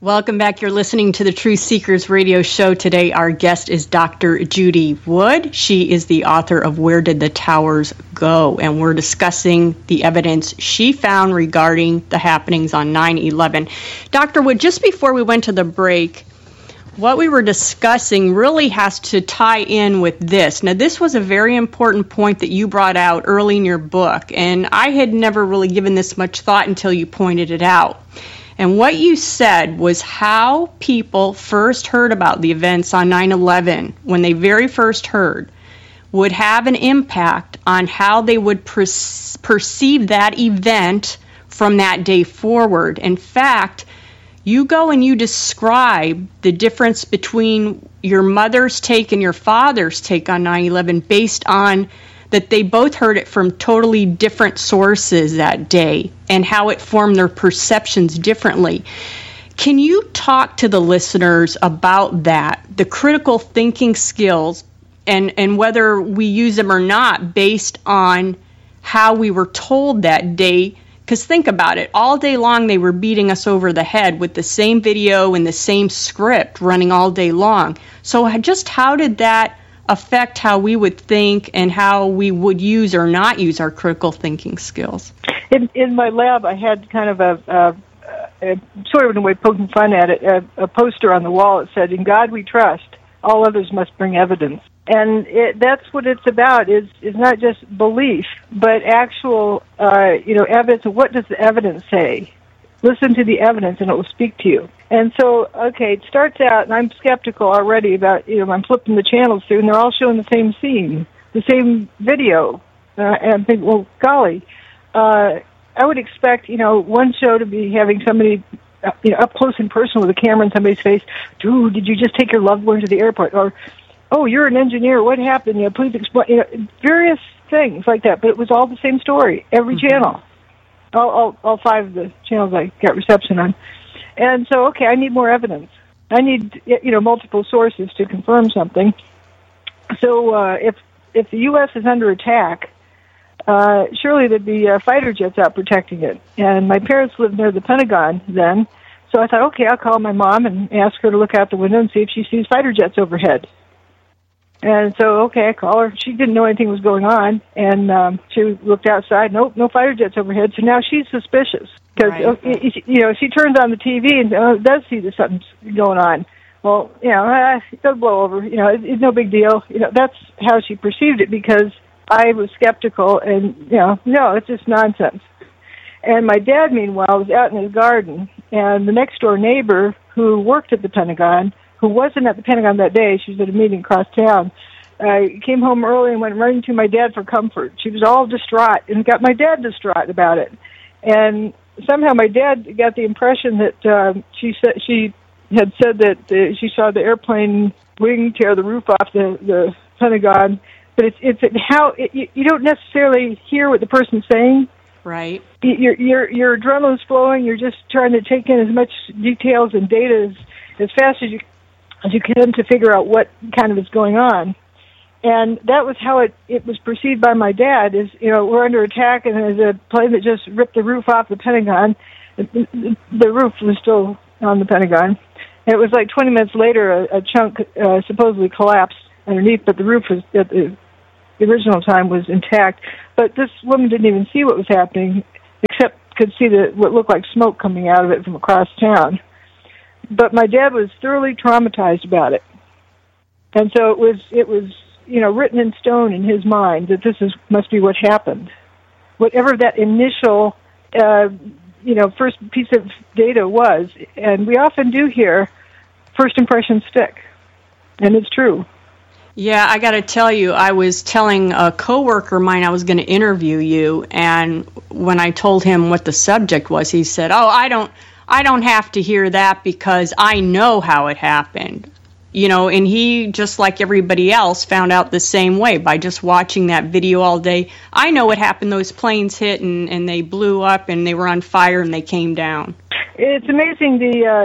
Welcome back. You're listening to the Truth Seekers radio show. Today, our guest is Dr. Judy Wood. She is the author of Where Did the Towers Go? And we're discussing the evidence she found regarding the happenings on 9/11. Dr. Wood, just before we went to the break, what we were discussing really has to tie in with this. Now, this was a very important point that you brought out early in your book, and I had never really given this much thought until you pointed it out. And what you said was how people first heard about the events on 9/11, when they very first heard, would have an impact on how they would perceive that event from that day forward. In fact, you go and you describe the difference between your mother's take and your father's take on 9/11 based on that they both heard it from totally different sources that day and how it formed their perceptions differently. Can you talk to the listeners about that, the critical thinking skills, and whether we use them or not based on how we were told that day? Because think about it, all day long they were beating us over the head with the same video and the same script running all day long. So just how did that affect how we would think and how we would use or not use our critical thinking skills? In my lab, I had kind of a sort of in a way poking fun at it, a poster on the wall that said, "In God we trust, all others must bring evidence." And that's what it's about, is not just belief, but actual evidence. What does the evidence say? Listen to the evidence and it will speak to you. And so, okay, it starts out, and I'm skeptical already about, I'm flipping the channels through, and they're all showing the same scene, the same video. And I think, well, golly, I would expect, one show to be having somebody, up close and personal with a camera in somebody's face. Dude, did you just take your loved one to the airport? Or, oh, you're an engineer. What happened? Please explain. Various things like that. But it was all the same story, every channel. All five of the channels I got reception on. And so, okay, I need more evidence. I need, multiple sources to confirm something. So if the U.S. is under attack, surely there'd be fighter jets out protecting it. And my parents lived near the Pentagon then, so I thought, okay, I'll call my mom and ask her to look out the window and see if she sees fighter jets overhead. And so, okay, I call her. She didn't know anything was going on, and she looked outside. Nope, no fighter jets overhead. So now she's suspicious because, she turns on the TV and does see that something's going on. Well, it'll blow over. It's no big deal. That's how she perceived it because I was skeptical, and no, it's just nonsense. And my dad, meanwhile, was out in his garden, and the next door neighbor who worked at the Pentagon, who wasn't at the Pentagon that day, she was at a meeting across town, came home early and went running to my dad for comfort. She was all distraught and got my dad distraught about it. And somehow my dad got the impression that she had said that she saw the airplane wing tear the roof off the Pentagon. But it's how you don't necessarily hear what the person's saying. Right. Your adrenaline's flowing. You're just trying to take in as much details and data as fast as you can to figure out what kind of is going on. And that was how it was perceived by my dad, is, we're under attack and there's a plane that just ripped the roof off the Pentagon. The roof was still on the Pentagon. And it was like 20 minutes later, a chunk supposedly collapsed underneath, but the roof was, at the original time, was intact. But this woman didn't even see what was happening, except could see what looked like smoke coming out of it from across town. But my dad was thoroughly traumatized about it. And so it was written in stone in his mind that this must be what happened. Whatever that initial, first piece of data was. And we often do hear first impressions stick. And it's true. Yeah, I got to tell you, I was telling a coworker of mine I was going to interview you, and when I told him what the subject was, he said, "Oh, I don't have to hear that because I know how it happened." And he, just like everybody else, found out the same way by just watching that video all day. I know what happened. Those planes hit and they blew up and they were on fire and they came down. It's amazing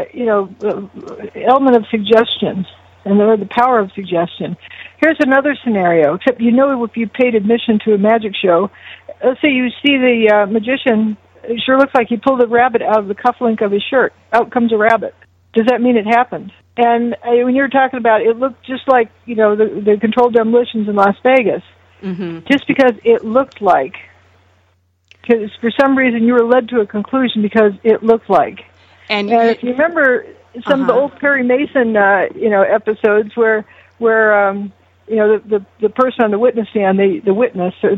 the element of suggestion and the power of suggestion. Here's another scenario, except if you paid admission to a magic show, let's say you see the magician, it sure looks like he pulled a rabbit out of the cufflink of his shirt. Out comes a rabbit. does that mean it happened? And when you're talking about it looked just like, the controlled demolitions in Las Vegas, just because it looked like, because for some reason you were led to a conclusion because it looked like. And if you remember some of the old Perry Mason, episodes where the person on the witness stand, the witness, or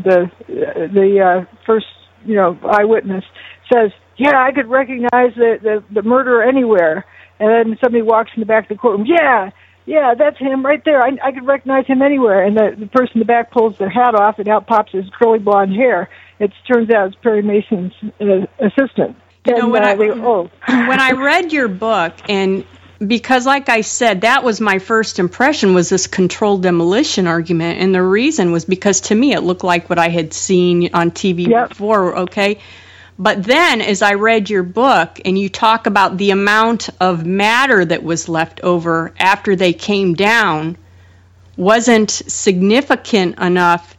the first, eyewitness says, yeah, I could recognize the murderer anywhere. And then somebody walks in the back of the courtroom, yeah, that's him right there. I could recognize him anywhere. And the person in the back pulls their hat off, and out pops his curly blonde hair. It turns out it's Perry Mason's assistant. When I read your book, and because, like I said, that was my first impression, was this controlled demolition argument. And the reason was because, to me, it looked like what I had seen on TV before, okay? But then, as I read your book, and you talk about the amount of matter that was left over after they came down wasn't significant enough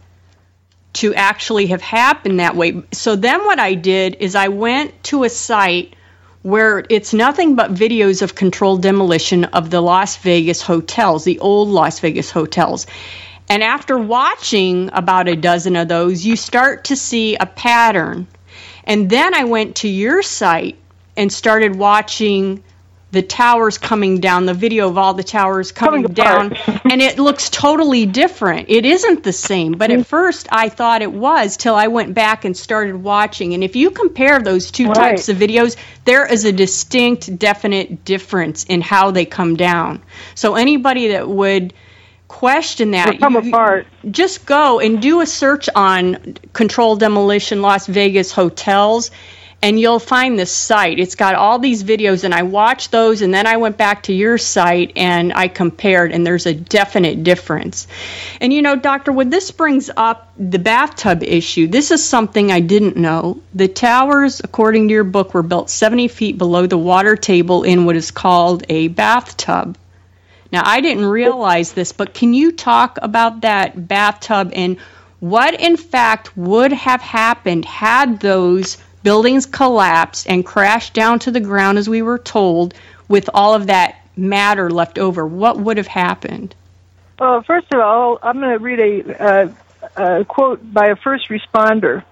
to actually have happened that way. So then what I did is I went to a site where it's nothing but videos of controlled demolition of the Las Vegas hotels, the old Las Vegas hotels. And after watching about a dozen of those, you start to see a pattern. And then I went to your site and started watching the towers coming down, the video of all the towers coming down, and it looks totally different. It isn't the same, but at first I thought it was till I went back and started watching. And if you compare those two types of videos, there is a distinct, definite difference in how they come down. So anybody that would question that, just go and do a search on controlled demolition Las Vegas hotels, and you'll find this site. It's got all these videos, and I watched those, and then I went back to your site, and I compared, and there's a definite difference. And, Dr. Wood, this brings up the bathtub issue. This is something I didn't know. The towers, according to your book, were built 70 feet below the water table in what is called a bathtub. Now, I didn't realize this, but can you talk about that bathtub and what, in fact, would have happened had those buildings collapsed and crashed down to the ground, as we were told, with all of that matter left over? What would have happened? Well, first of all, I'm going to read a quote by a first responder,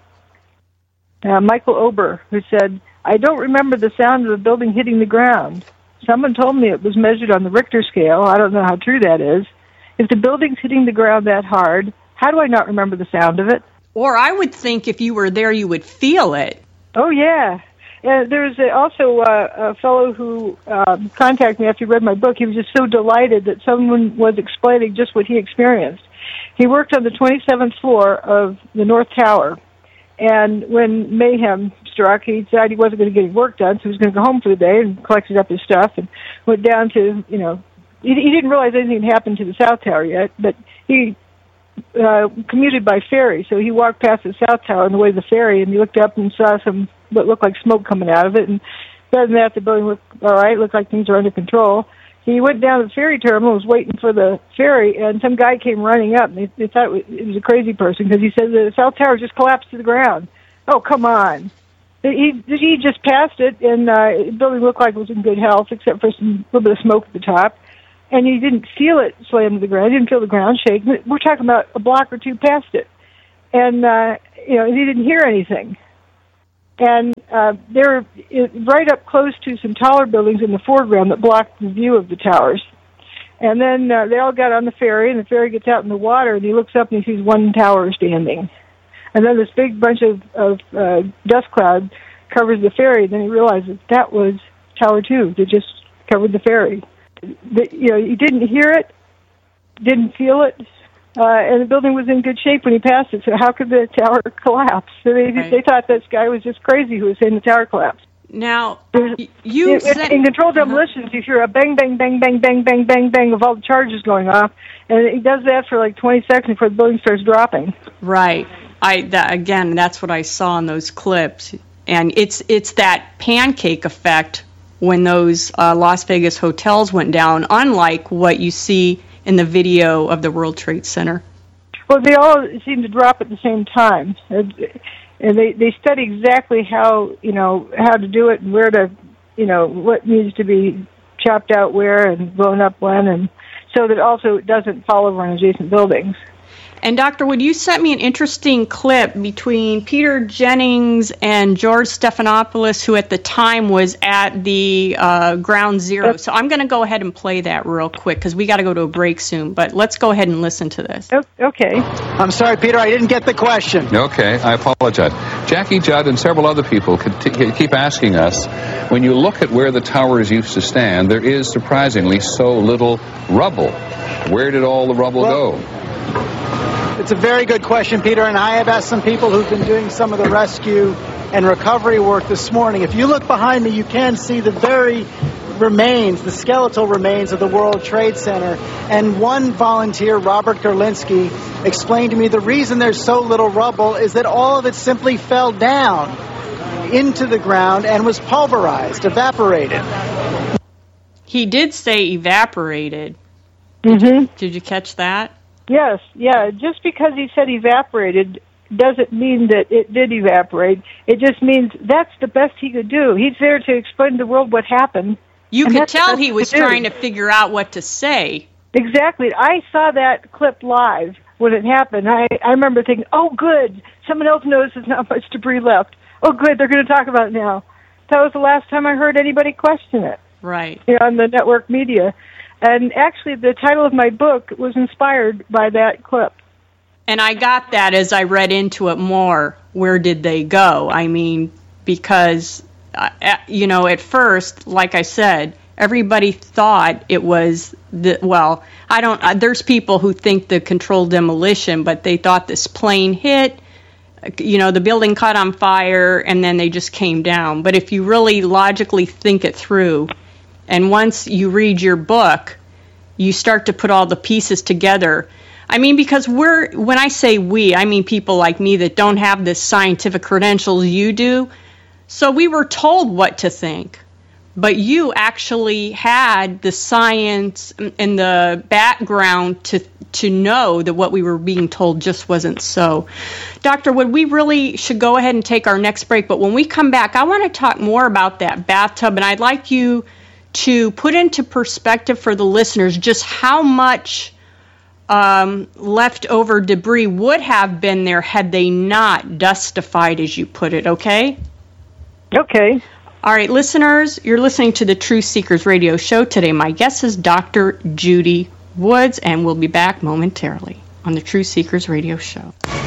Michael Ober, who said, "I don't remember the sound of the building hitting the ground. Someone told me it was measured on the Richter scale. I don't know how true that is. If the building's hitting the ground that hard, how do I not remember the sound of it?" Or I would think if you were there, you would feel it. Oh, yeah. There's also a fellow who contacted me after he read my book. He was just so delighted that someone was explaining just what he experienced. He worked on the 27th floor of the North Tower, and when mayhem struck, he decided he wasn't going to get his work done, so he was going to go home for the day and collected up his stuff and went down to, he didn't realize anything had happened to the South Tower yet, but he commuted by ferry, so he walked past the South Tower on the way to the ferry, and he looked up and saw what looked like smoke coming out of it, and other than that, the building looked all right, looked like things were under control. He went down to the ferry terminal, was waiting for the ferry, and some guy came running up, and they thought it was a crazy person, because he said the South Tower just collapsed to the ground. Oh, come on. He just passed it, and the building looked like it was in good health, except for some little bit of smoke at the top. And he didn't feel it slam to the ground. He didn't feel the ground shake. We're talking about a block or two past it. And, he didn't hear anything. And they're right up close to some taller buildings in the foreground that blocked the view of the towers. And then they all got on the ferry, and the ferry gets out in the water, and he looks up and he sees one tower standing. And then this big bunch of dust cloud covers the ferry, and then he realizes that was Tower 2 that just covered the ferry. He didn't hear it, didn't feel it, and the building was in good shape when he passed it, so how could the tower collapse? So they thought this guy was just crazy who was saying the tower collapsed. Now, in controlled demolitions, you hear a bang, bang, bang, bang, bang, bang, bang, bang of all the charges going off, and he does that for like 20 seconds before the building starts dropping. Right. Again, that's what I saw in those clips, and it's that pancake effect when those Las Vegas hotels went down, unlike what you see in the video of the World Trade Center. Well, they all seem to drop at the same time. And they study exactly how to do it and where to, what needs to be chopped out where and blown up when, and so that also it doesn't fall over on adjacent buildings. And Dr. Wood, you sent me an interesting clip between Peter Jennings and George Stephanopoulos, who at the time was at the Ground Zero. So I'm going to go ahead and play that real quick because we got to go to a break soon. But let's go ahead and listen to this. Okay. I'm sorry, Peter, I didn't get the question. Okay, I apologize. Jackie Judd and several other people keep asking us, when you look at where the towers used to stand, there is surprisingly so little rubble. Where did all the rubble go? It's a very good question, Peter, and I have asked some people who've been doing some of the rescue and recovery work this morning. If you look behind me, you can see the very remains, the skeletal remains of the World Trade Center. And one volunteer, Robert Gerlinsky, explained to me the reason there's so little rubble is that all of it simply fell down into the ground and was pulverized, evaporated. He did say evaporated. Mm-hmm. Did you catch that? Yes, yeah. Just because he said evaporated doesn't mean that it did evaporate. It just means that's the best he could do. He's there to explain to the world what happened. You could tell he was trying to figure out what to say. Exactly. I saw that clip live when it happened. I remember thinking, oh, good. Someone else knows there's not much debris left. Oh, good. They're going to talk about it now. That was the last time I heard anybody question it. Right. On the network media. And actually, the title of my book was inspired by that clip. And I got that as I read into it more. Where did they go? I mean, because, at first, like I said, everybody thought it was there's people who think the controlled demolition, but they thought this plane hit, the building caught on fire, and then they just came down. But if you really logically think it through, and once you read your book, you start to put all the pieces together. I mean, because when I say we, I mean people like me that don't have the scientific credentials you do. So we were told what to think. But you actually had the science and the background to know that what we were being told just wasn't so. Dr. Wood, we really should go ahead and take our next break. But when we come back, I want to talk more about that bathtub, and I'd like you to put into perspective for the listeners just how much leftover debris would have been there had they not dustified, as you put it, okay? Okay. All right, listeners, you're listening to the Truth Seekers Radio Show. Today, my guest is Dr. Judy Woods, and we'll be back momentarily on the Truth Seekers Radio Show.